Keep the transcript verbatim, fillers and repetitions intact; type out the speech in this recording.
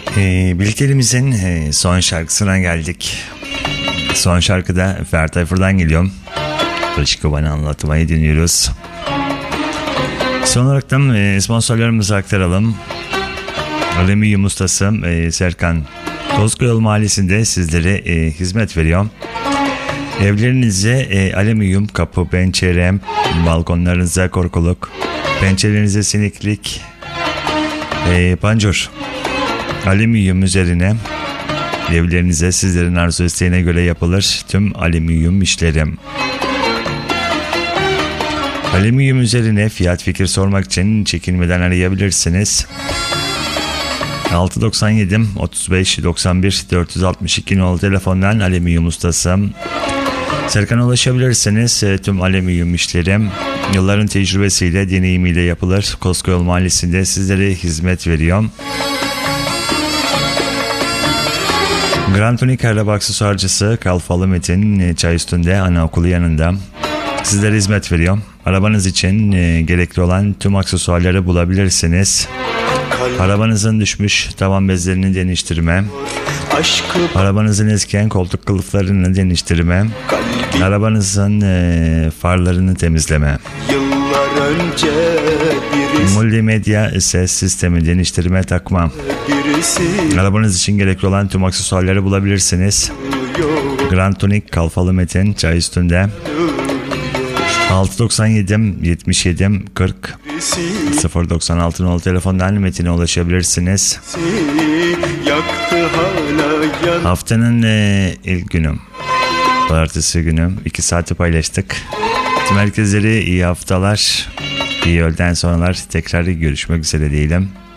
Ee, birlikteliğimizin e, son şarkısına geldik. Son şarkıda Ferdi Tayfur'dan geliyor. Aşkı bana anlatmayı dinliyoruz. Son olarak da e, sponsorlarımızı aktaralım. Alüminyum ustası e, Serkan Tozkoyol Mahallesi'nde sizlere e, hizmet veriyor. Evlerinize e, alüminyum kapı, pencere, balkonlarınıza korkuluk, pencerelerinize siniklik, e, pancur, alüminyum üzerine evlerinize sizlerin arzu isteğine göre yapılır tüm alüminyum işlerim. Alüminyum üzerine fiyat fikir sormak için çekinmeden arayabilirsiniz. altı doksan yedi otuz beş doksan bir dört yüz altmış iki nolu telefondan alüminyum ustası Serkan'a ulaşabilirsiniz. Tüm alüminyum işlerim yılların tecrübesiyle, deneyimiyle yapılır. Koskoyol Mahallesi'nde sizlere hizmet veriyor. Grand Tunik araba aksesuarcısı Kalfalı Metin Çay Üstünde Anaokulu yanında sizlere hizmet veriyor. Arabanız için e, gerekli olan tüm aksesuarları bulabilirsiniz. Arabanızın düşmüş tavan bezlerini değiştirme, arabanızın eskiyen koltuk kılıflarını değiştirme, arabanızın e, farlarını temizleme, multimedya ses sistemi değiştirme, takma. Arabanız için gerekli olan tüm aksesuarları bulabilirsiniz. Grand Tunik Kalfalı Metin Çay Üstünde altı doksan yedi yetmiş yedi kırk sıfır doksan altı nolu telefondan Metin'e ulaşabilirsiniz. Haftanın e, ilk günü Pazartesi günü iki saati paylaştık. Tüm herkeslere iyi haftalar, iyi öğleden sonralar, tekrar görüşmek üzere diyelim.